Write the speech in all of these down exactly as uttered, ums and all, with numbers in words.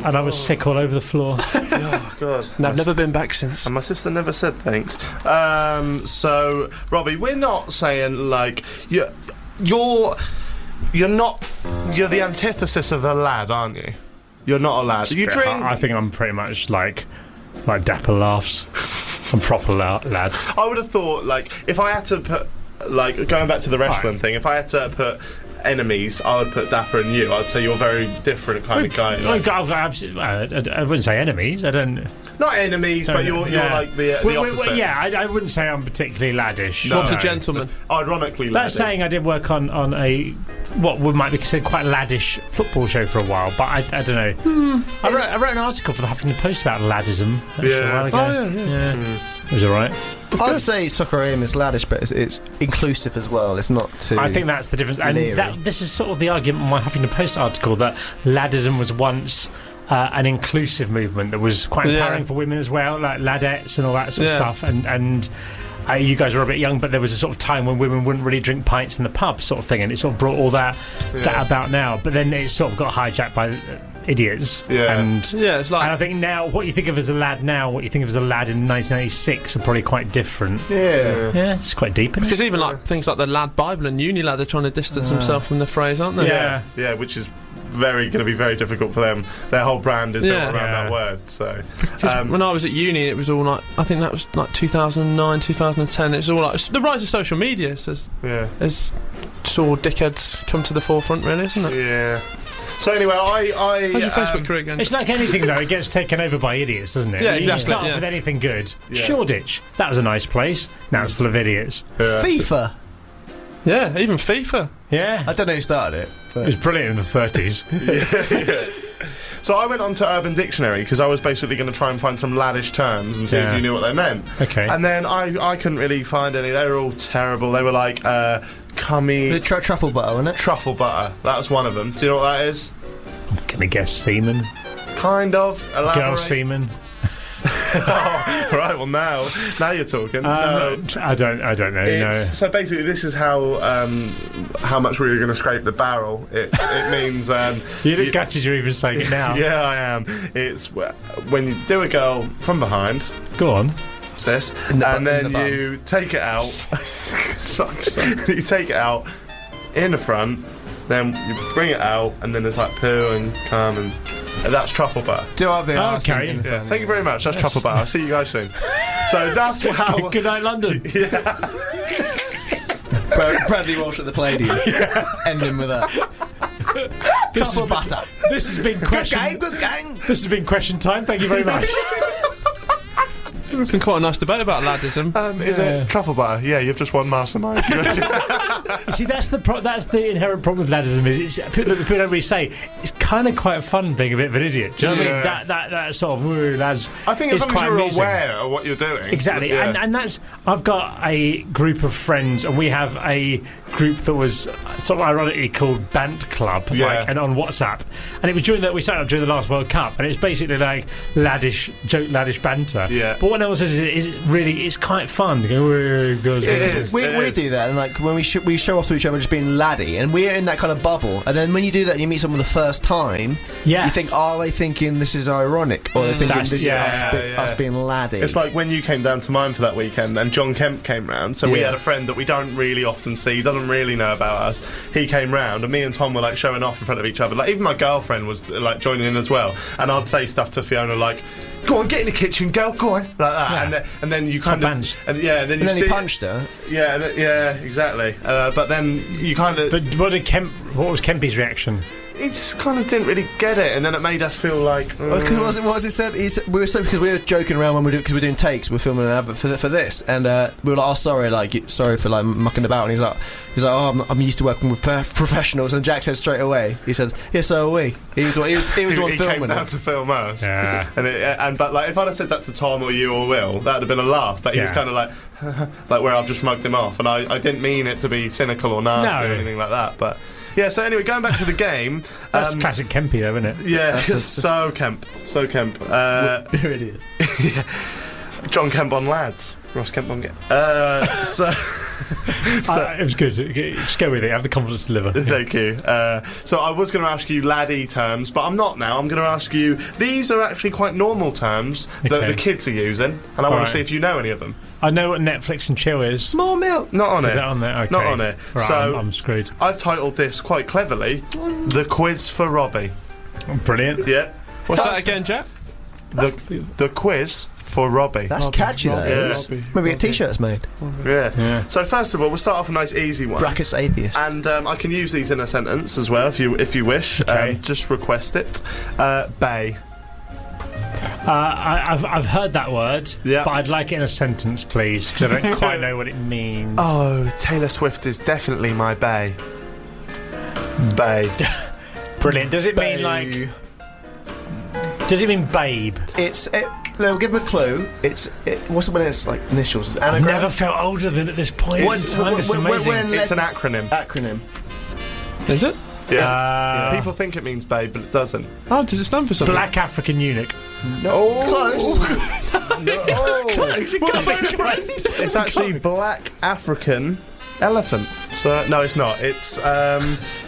and I was sick all over the floor. Oh God! And I've never been back since. And my sister never said thanks. Um, so, Robbie, we're not saying like you're you're you're not you're the antithesis of a lad, aren't you? You're not a lad. You drink. I, I think I'm pretty much like like Dapper Laughs. I'm proper la- lad. I would have thought like if I had to put like going back to the wrestling right. thing, if I had to put enemies, I would put Dapper and you. I'd say you're a very different kind of guy. Like, I've got, I've got, I, I wouldn't say enemies. I don't. not enemies, but you're, you're yeah. like the, the well, opposite. well, yeah, I, I wouldn't say I'm particularly laddish. No. What's no. a gentleman? Ironically, That's laddie. saying I did work on, on a what would might be considered quite laddish football show for a while, but I, I don't know. Hmm. I wrote I wrote an article for the Huffington Post about laddism actually, Yeah. a while ago. Oh, yeah, yeah. yeah. Hmm. It was all right. I'd say Soccer A M is laddish, but it's, it's inclusive as well. It's not too. I think that's the difference, and leery. that, this is sort of the argument in my Huffington Post article that laddism was once uh, an inclusive movement that was quite empowering Yeah. for women as well, like ladettes and all that sort of Yeah. stuff, and and. Uh, you guys were a bit young, but there was a sort of time when women wouldn't really drink pints in the pub, sort of thing, and it sort of brought all that Yeah. that about now. But then it sort of got hijacked by uh, idiots. Yeah. And, Yeah, it's and I like think now, what you think of as a lad now, what you think of as a lad in nineteen eighty-six are probably quite different. Yeah. Yeah, it's quite deep, isn't it? because even like things like the Lad Bible and Uni Lad are trying to distance Uh. themselves from the phrase, aren't they? Yeah. yeah, which is very going to be very difficult for them. Their whole brand is Yeah. built around Yeah. that word. So, Because um, when I was at uni, it was all like I think that was like two thousand nine, two thousand ten. It's all like it's the rise of social media has yeah, has saw dickheads come to the forefront, really, isn't it? yeah. So anyway, I, I How's your Facebook um, career again? It's like anything, though. It gets taken over by idiots, doesn't it? Yeah, You exactly, start off yeah. with anything good. Yeah. Shoreditch. That was a nice place. Now it's full of idiots. yeah, FIFA. Yeah, even FIFA. Yeah. I don't know who started it. It But was brilliant in the thirties. So I went on to Urban Dictionary because I was basically going to try and find some laddish terms and see Yeah. if you knew what they meant. Okay. And then I, I couldn't really find any. They were all terrible. They were like uh, cummy the tr- truffle butter, wasn't it? truffle butter. That was one of them. Do you know what that is? I'm going to guess semen. Kind of. Elaborate. Girl semen. Oh, right. Well, now, now you're talking. Um, no. I don't I don't know. It's, no. So basically, this is how um, how much we were going to scrape the barrel. It, it means um, You look you- gutted you're even saying it now. yeah, I am. It's wh- when you do a girl from behind, Go on. sis, In the bu- and in then the bum. you take it out. You take it out in the front, then you bring it out, and then there's like poo and cum, and, and that's truffle butter. Do I have the arse Okay. in the Yeah, front? thank you very much. That's truffle butter. I'll see you guys soon. So that's how. Good night, London. Brad- Bradley Walsh at the Palladium. Ending with that. This Truffle has, butter. been, this has been Good question. gang, good gang. This has been question time. Thank you very much. There's been quite a nice debate about laddism. Um, is Yeah. it truffle butter? Yeah, you've just won mastermind. You see, that's the pro- that's the inherent problem with laddism is it's people, people don't really say it's kind of quite fun being a bit of an idiot. Do you know what I Yeah. mean? That that that sort of ooh, lads. I think as is long as quite you're amusing. aware of what you're doing. Exactly, Yeah. and and that's I've got a group of friends, and we have a group that was sort of ironically called Bant Club, Yeah. like, and on WhatsApp, and it was during that we set up during the last World Cup, and it's basically like laddish joke, laddish banter. Yeah. But what no one says is, is it really it's quite fun. To go, "Ooh, girls, It girls." is. We, it we is. do that, and like when we sh- we show off to each other just being laddie, and we're in that kind of bubble. And then when you do that, and you meet someone the first time. Yeah. You think, are they thinking this is ironic, or are they thinking That's- this yeah, is us, be- yeah. us being laddie? It's like when you came down to mine for that weekend and John Kemp came round. So we Yeah. had a friend that we don't really often see, doesn't really know about us. He came round and me and Tom were like showing off in front of each other. Like even my girlfriend was like joining in as well. And I'd say stuff to Fiona like, "Go on, get in the kitchen, girl, go on," like that. Yeah. And then and then you kind Top of bench. and yeah, and then you and then see he punched her. yeah, and then- yeah, exactly. Uh, but then you kind of But what did Kemp? What was Kempy's reaction? he just kind of didn't really get it, and then it made us feel like. Well, 'cause mm. what was it? What was it said? He said we were so because we were joking around when we were because we were doing takes. We were filming an advert for, th- for this, and uh, we were like, "Oh, sorry, like, you- sorry for like mucking about." And he's like, "He's like, oh, I'm, I'm used to working with prof- professionals." And Jack said straight away, he said, "Yeah, so are we." He was, he was, he was the one he came filming down it. to film us. Yeah. And it, and but like if I'd have said that to Tom or you or Will, that'd have been a laugh. But he was Yeah. kind of like, like where I've just mugged him off, and I, I didn't mean it to be cynical or nasty No. or anything like that. But yeah. So anyway, going back to the game, That's um, classic Kempy, though, isn't it? yeah, That's just- so Kemp, so Kemp. Uh, Here it is. John Kemp on lads, Ross Kemp on get. Uh, so. So- Uh, it was good. Just go with it. Have the confidence to deliver. Thank you. Uh, so I was going to ask you laddie terms, but I'm not now. I'm going to ask you. These are actually quite normal terms that Okay. the kids are using, and I want Alright. to see if you know any of them. I know what Netflix and chill is. More milk. Not on Is it. that on there? Okay. Not on it. Right, So- I'm, I'm screwed. I've titled this quite cleverly, "The Quiz for Robbie." Brilliant. Yeah. What's That's- that again, Jack? The the quiz for Robbie. That's catchy, that Yeah. is. Maybe get t-shirts made. Yeah. Yeah. So first of all, we'll start off a nice easy one. Brackets atheist. And um, I can use these in a sentence as well if you if you wish. Okay. Um, just request it. Uh, Bay. Uh, I, I've I've heard that word, Yeah. but I'd like it in a sentence, please, because I don't quite know what it means. Oh, Taylor Swift is definitely my Bay. Bay. Brilliant. Does it mean like? Does it mean babe? It's it, no. Give him a clue. It's it, what's it when it's like initials? It's anagram. I've never felt older than at this point What- in time. what- It's when- when- amazing. when- It's an acronym. acronym. Is it? Yeah. Uh, People think it means babe, but it doesn't. Oh, does it stand for something? Black African eunuch. Oh, Close. It's actually black African elephant. So no, it's not. It's um.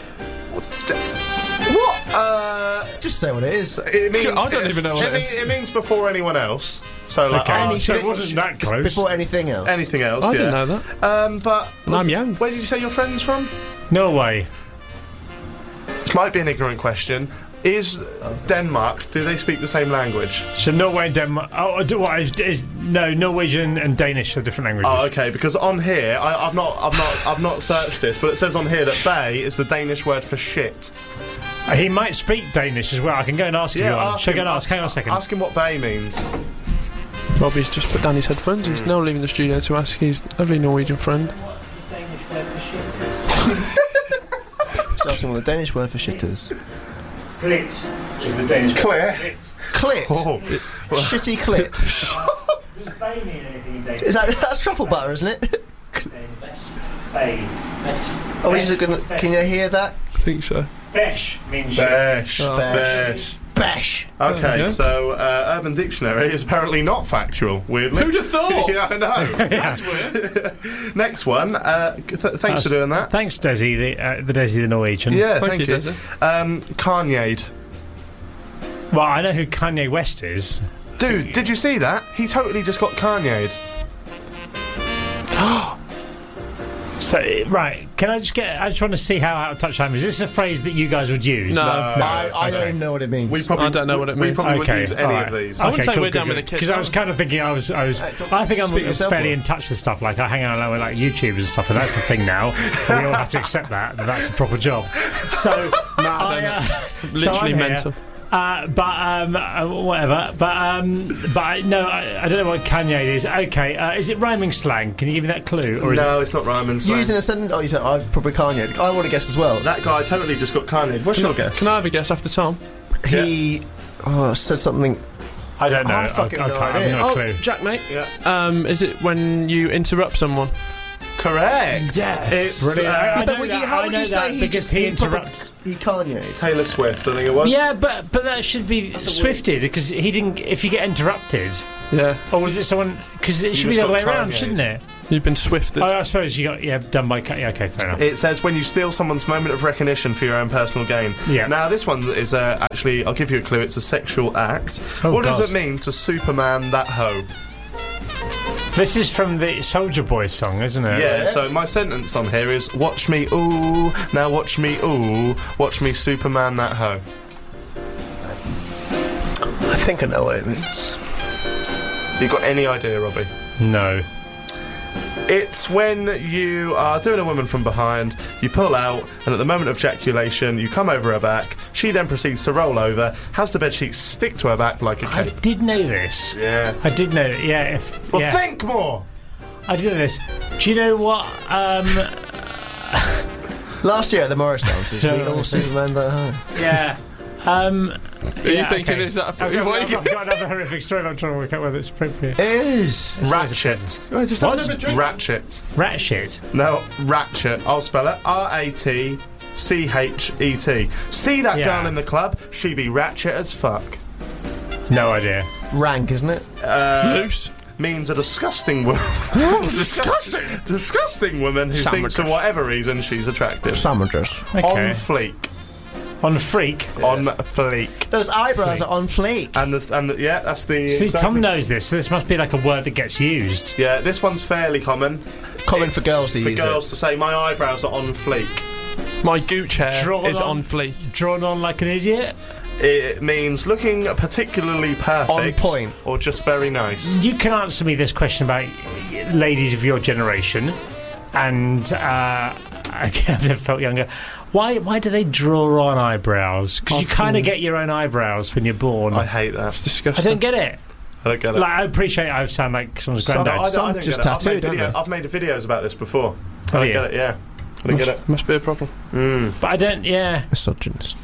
What? Uh, Just say what it is. it means. I don't even know what it, it means, is. it means before anyone else. So like, Okay, oh, so shit, it wasn't that close. Before anything else. anything else. I yeah. didn't know that. Um, but And I'm young. where did you say your friend's from? Norway. This might be an ignorant question. Is Denmark? Do they speak the same language? So Norway and Denmark. Oh, do what is, is no Norwegian and Danish are different languages. Oh, okay. Because on here, I, I've not, I've not, I've not searched this, but it says on here that "bay" is the Danish word for shit. Uh, He might speak Danish as well. I can go and ask if you want. ask Shall I go him- and ask? Hang on a second. Ask him what "bay" means. Robbie's just put down his headphones. He's now leaving the studio to ask his lovely Norwegian friend. Starting with a Danish word for shitters. Clit is the Danish Clear. Clit. Oh, Shitty clit. Does bay mean anything in Danish? Is that that's truffle butter, isn't it? Bay. Oh, is it gonna, can you hear that? I think so. Besh means shit. Besh. Oh. Besh. Bash. Okay, Yeah. so uh, Urban Dictionary is apparently not factual. Weirdly. Who'd have thought? Yeah, I know. That's weird. Next one. Uh, th- thanks That's- for doing that. Thanks, Desi, the, uh, the Desi the Norwegian. Yeah, Thank thank, you, you. Desi. Um, Kanye. Well, I know who Kanye West is. Dude, did you see that? He totally just got Kanye'd. So, right, can I just get... I just want to see how out of touch I am. Is this a phrase that you guys would use? No. I, I okay. don't even know what it means. We probably I don't know what it we means. probably Okay, wouldn't use any alright. of these. I wouldn't say we're down with the kids, Because I are was we? kind of thinking, I was, I was, Hey, talk- I think speak I'm yourself fairly for in touch with stuff. Like I hang out with like YouTubers and stuff, and that's the thing now. And we all have to accept that. That that's the proper job. So, Nah, I I, don't uh, know. so Literally I'm here, mental. Uh, but um, uh, whatever. But um, but I, no, I, I don't know what Kanye is. Okay, uh, is it rhyming slang? Can you give me that clue? Or is No, it's not rhyming slang. Using a sentence. Oh, you said I probably Kanye. I want to guess as well. That guy totally just got Kanye'd. What's your guess? Can I have a guess after Tom? He oh, said something. it? I don't know. I I, fucking I no can't. idea. I've no Oh, clue. Jack, mate. Yeah. Um, is it when you interrupt someone? Correct. Yes. It's Brilliant. uh, I but know would that, you, how I would know you that say he because just, he probably- interrupted. He Kanye. Taylor Swift, I think it was. Yeah, but but that should be swifted because he didn't. If you get interrupted, Yeah. or was it someone? Because it should be just the other way got around, Kanye'd. shouldn't it? You've been swifted. Oh, I suppose you got yeah done by. Yeah, okay, fair enough. It says when you steal someone's moment of recognition for your own personal gain. Yeah. Now this one is uh, actually, I'll give you a clue. It's a sexual act. Oh, what does God. it mean to Superman that hoe? This is from the Soldier Boy song, isn't it? Yeah. So my sentence on here is watch me ooh, now watch me ooh, watch me Superman that hoe. I think I know what it means. You got any idea, Robbie? No. It's when you are doing a woman from behind, you pull out, and at the moment of ejaculation, you come over her back. She then proceeds to roll over, has the bedsheet stick to her back like a I cape. did know this. Yeah. I did know. Yeah. If, Well, yeah. think more. I did know this. Do you know what? Um. Last year at the Morris dances, we all Superman that high. Yeah. Um. Are you thinking is that? I've got, What are I've you- got another horrific story. I'm trying to work out whether it's appropriate. It is. Ratchet. Oh, just What? have another drink. Ratchet. Rat shit. No, ratchet. I'll spell it. R A T C H E T. See that Yeah. girl in the club? She be ratchet as fuck. No idea. Rank, isn't it? Uh, Loose. means a disgusting woman. disgusting, disgusting woman who thinks for whatever reason she's attractive. Sandwiches. Okay. On fleek. On freak. On fleek. Those eyebrows Fleek. are on fleek. And the, and the, yeah, that's the. See, exactly. Tom knows this, so this must be like a word that gets used. Yeah, this one's fairly common. Common for girls to For use girls to say, my eyebrows are on fleek. My gooch hair Drawn is on. on fleek. Drawn on like an idiot. It means looking particularly perfect. On point. Or just very nice. You can answer me this question about ladies of your generation, and uh, I've never felt younger. Why why do they draw on eyebrows? Because you kind of get your own eyebrows when you're born. I hate that. It's I disgusting. don't get it. I don't get it. Like, I appreciate I sound like someone's Some- granddad. I don't, Some I don't just get it. I've made, tattooed, don't video, they? I've made videos about this before. I Oh, don't yeah. get it, yeah. I don't get it. Must be a problem. Mm. But I don't, yeah. Misogynist.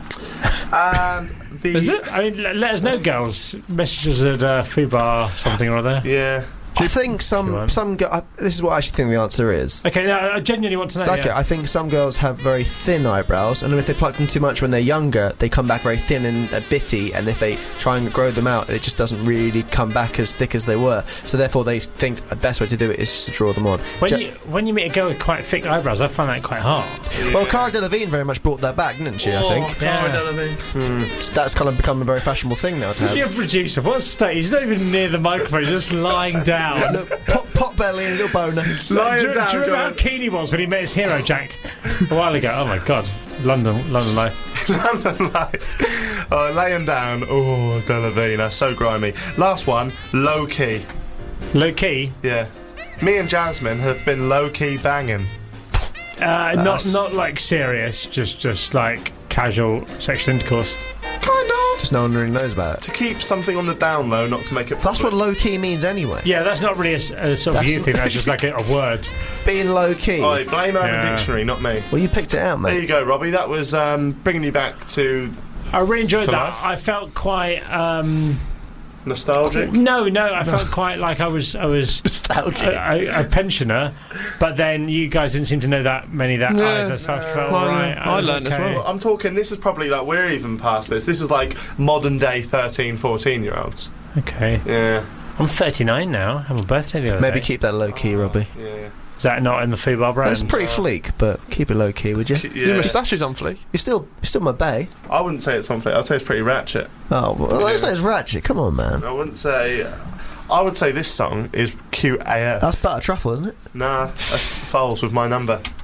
And the, Is it? I mean, l- let us know, girls. Messages at uh, Fubar something or other. Yeah. I think you some want? some go- I, this is what I actually think the answer is. Okay, no, I genuinely want to know. Okay, yeah. I think some girls have very thin eyebrows, and if they pluck them too much when they're younger, they come back very thin and uh, bitty, and if they try and grow them out, it just doesn't really come back as thick as they were. So therefore, they think the best way to do it is just to draw them on. When Ja- you when you meet a girl with quite thick eyebrows, I find that quite hard. Well, Cara Delevingne very much brought that back, didn't she, I think? Yeah. It's- That's kind of become a very fashionable thing now to have. Your producer, what state? He's not even near the microphone. He's just lying down. Look, pot, pot belly and a little boner. Lying do, you- down, do you remember how going- keen he was when he met his hero, Jack, a while ago? Oh my God, London, London Life. London Life. Oh, laying down. Oh, Delavina. So grimy. Last one, low key. Low key, Yeah. Me and Jasmine have been low key banging. uh, not That's- not like serious, just just like casual sexual intercourse. Kind of. Just no one really knows about it. To keep something on the down low, not to make it. That's what public. low key means anyway. Yeah, that's not really a, s- a sort of That's- you thing. That's just like a, a word. Being low key. Oi, blame Urban Yeah. Dictionary, not me. Well, you picked it out, There mate. you go, Robbie. That was um, bringing you back to I really enjoyed To that. life? I felt quite. Um, nostalgic. no, no, I felt quite like I was I was Nostalgic. a, a, a pensioner, but then you guys didn't seem to know that many that Yeah. either. So I felt Well, right. I was learned as okay. well. I'm talking, this is probably like, we're even past this. This is like modern day thirteen, fourteen year olds. Okay, Yeah. I'm thirty-nine now. I have a birthday the other Maybe day. keep that low key, Robbie. Yeah. Is that not in the Fubar brand? It's pretty fleek, but keep it low key, would you? Your Yeah. moustache is on fleek. You're still, you're still my bae. I wouldn't say it's something. I'd say it's pretty ratchet. Oh, well, Yeah. let's say it's ratchet. Come on, man. I wouldn't say. I would say this song is cute A F. That's butter truffle, isn't it? Nah, that's Foles with My Number.